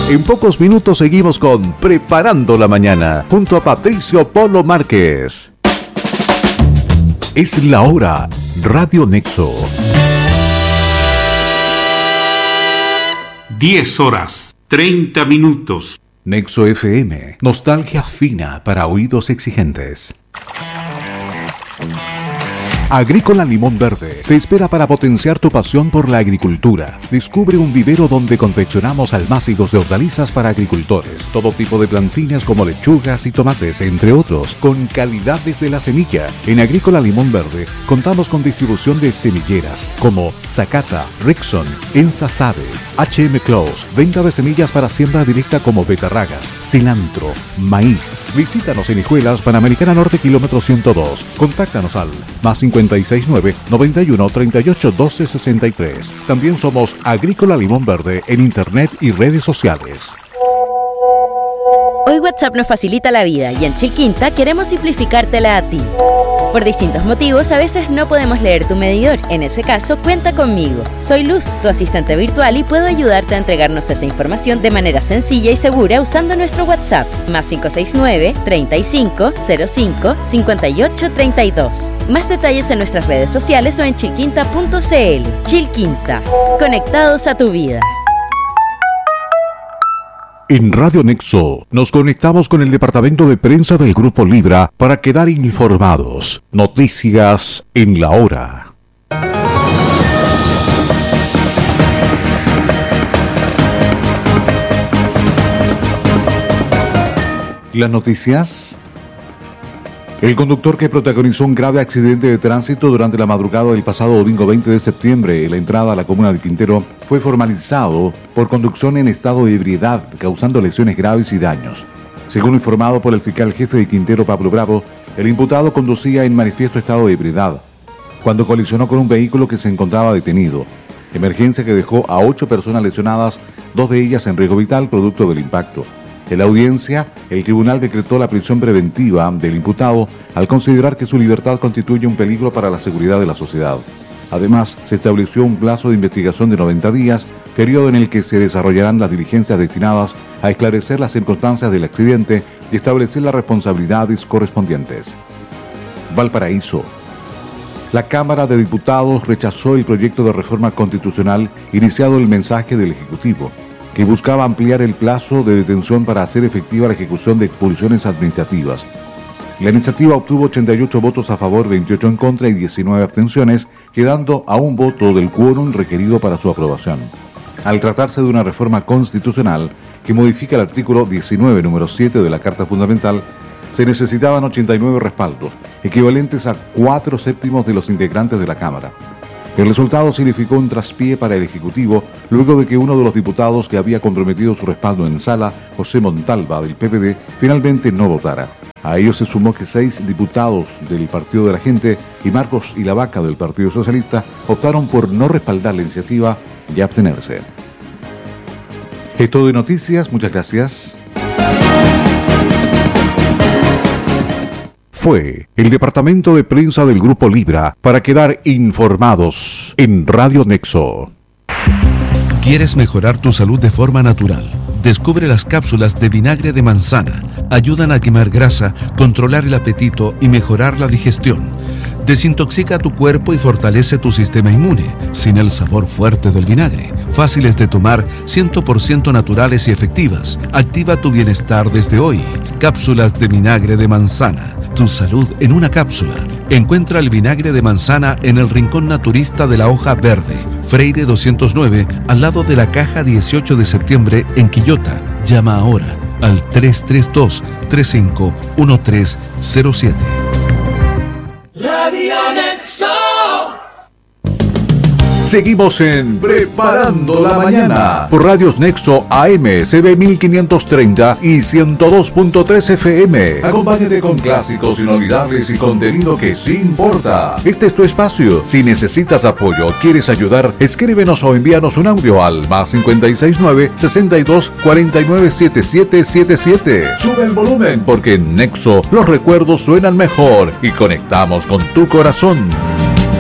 En pocos minutos seguimos con Preparando la Mañana, junto a Patricio Polo Márquez. Es la hora, Radio Nexo. 10:30. Nexo FM, nostalgia fina para oídos exigentes. Agrícola Limón Verde te espera para potenciar tu pasión por la agricultura. Descubre un vivero donde confeccionamos almácigos de hortalizas para agricultores, todo tipo de plantines como lechugas y tomates, entre otros, con calidad desde la semilla. En Agrícola Limón Verde contamos con distribución de semilleras como Zacata, Rixon, Ensasade, HM Close, venta de semillas para siembra directa como betarragas, cilantro, maíz. Visítanos en Hijuelas, Panamericana Norte, kilómetro 102. Contáctanos al +569 91 38 12 63. También somos Agrícola Limón Verde en internet y redes sociales. Hoy WhatsApp nos facilita la vida y en Chilquinta queremos simplificártela a ti. Por distintos motivos, a veces no podemos leer tu medidor. En ese caso, cuenta conmigo. Soy Luz, tu asistente virtual, y puedo ayudarte a entregarnos esa información de manera sencilla y segura usando nuestro WhatsApp. +569 35 05 58 32. Más detalles en nuestras redes sociales o en chilquinta.cl. Chilquinta. Conectados a tu vida. En Radio Nexo nos conectamos con el departamento de prensa del Grupo Libra para quedar informados. Noticias en la hora. Las noticias. El conductor que protagonizó un grave accidente de tránsito durante la madrugada del pasado domingo 20 de septiembre en la entrada a la comuna de Quintero fue formalizado por conducción en estado de ebriedad, causando lesiones graves y daños. Según informado por el fiscal jefe de Quintero, Pablo Bravo, el imputado conducía en manifiesto estado de ebriedad cuando colisionó con un vehículo que se encontraba detenido. Emergencia que dejó a 8 personas lesionadas, 2 de ellas en riesgo vital producto del impacto. En la audiencia, el tribunal decretó la prisión preventiva del imputado al considerar que su libertad constituye un peligro para la seguridad de la sociedad. Además, se estableció un plazo de investigación de 90 días, periodo en el que se desarrollarán las diligencias destinadas a esclarecer las circunstancias del accidente y establecer las responsabilidades correspondientes. Valparaíso. La Cámara de Diputados rechazó el proyecto de reforma constitucional iniciado el mensaje del Ejecutivo, que buscaba ampliar el plazo de detención para hacer efectiva la ejecución de expulsiones administrativas. La iniciativa obtuvo 88 votos a favor, 28 en contra y 19 abstenciones, quedando a un voto del quórum requerido para su aprobación. Al tratarse de una reforma constitucional que modifica el artículo 19, número 7 de la Carta Fundamental, se necesitaban 89 respaldos, equivalentes a 4/7 de los integrantes de la Cámara. El resultado significó un traspié para el Ejecutivo luego de que uno de los diputados que había comprometido su respaldo en sala, José Montalva del PPD, finalmente no votara. A ello se sumó que 6 diputados del Partido de la Gente y Marcos Ilavaca del Partido Socialista optaron por no respaldar la iniciativa y abstenerse. Es todo de noticias, muchas gracias. Fue el departamento de prensa del Grupo Libra para quedar informados en Radio Nexo. ¿Quieres mejorar tu salud de forma natural? Descubre las cápsulas de vinagre de manzana. Ayudan a quemar grasa, controlar el apetito y mejorar la digestión. Desintoxica tu cuerpo y fortalece tu sistema inmune, sin el sabor fuerte del vinagre. Fáciles de tomar, 100% naturales y efectivas. Activa tu bienestar desde hoy. Cápsulas de vinagre de manzana. Tu salud en una cápsula. Encuentra el vinagre de manzana en el rincón naturista de la Hoja Verde, Freire 209, al lado de la caja 18 de septiembre en Quillota. Llama ahora al 332-351307. Radio Nexo. Seguimos en Preparando la Mañana por Radios Nexo AM, CB 1530 y 102.3 FM. Acompáñate con clásicos inolvidables y contenido que sí importa. Este es tu espacio. Si necesitas apoyo o quieres ayudar, escríbenos o envíanos un audio al +569 62 49 7777. Sube el volumen porque en Nexo los recuerdos suenan mejor y conectamos con tu corazón.